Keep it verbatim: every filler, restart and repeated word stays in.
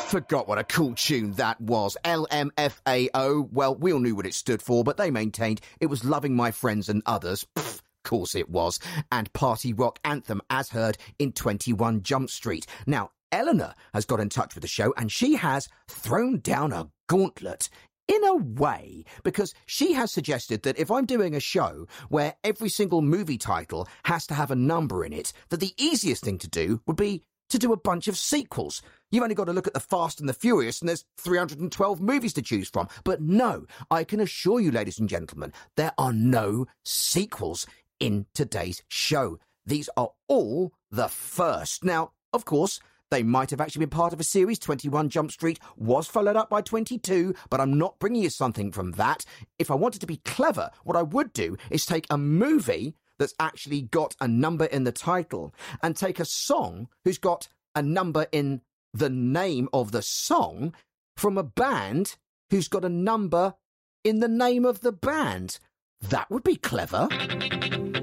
Forgot what a cool tune that was. L M F A O. Well, we all knew what it stood for, but they maintained it was Loving My Friends and Others. Pfft, course it was. And party rock anthem as heard in twenty-one Jump Street. Now, Eleanor has got in touch with the show and she has thrown down a gauntlet. In a way, because she has suggested that if I'm doing a show where every single movie title has to have a number in it, that the easiest thing to do would be to do a bunch of sequels. You've only got to look at The Fast and the Furious and there's three hundred twelve movies to choose from. But no, I can assure you, ladies and gentlemen, there are no sequels in today's show. These are all the first. Now, of course, they might have actually been part of a series. twenty-one Jump Street was followed up by twenty-two, but I'm not bringing you something from that. If I wanted to be clever, what I would do is take a movie that's actually got a number in the title and take a song who's got a number in the name of the song from a band who's got a number in the name of the band. That would be clever.